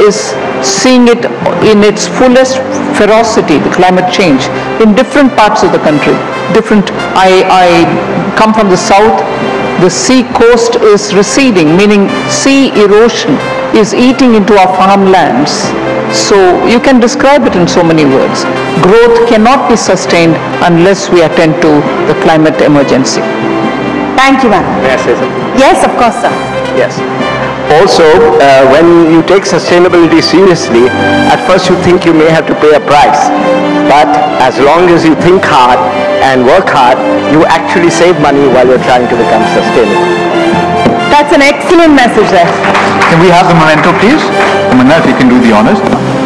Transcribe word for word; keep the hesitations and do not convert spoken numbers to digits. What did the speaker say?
is seeing it in its fullest ferocity, the climate change, in different parts of the country. Different, I, I come from the south, the sea coast is receding, meaning sea erosion is eating into our farmlands. So you can describe it in so many words. Growth cannot be sustained unless we attend to the climate emergency. Thank you, ma'am. May I say something? Yes, of course, sir. Yes. Also, uh, when you take sustainability seriously, at first you think you may have to pay a price. But as long as you think hard and work hard, you actually save money while you're trying to become sustainable. That's an excellent message there. Can we have the memento, please? Tamanna, if you can do the honors.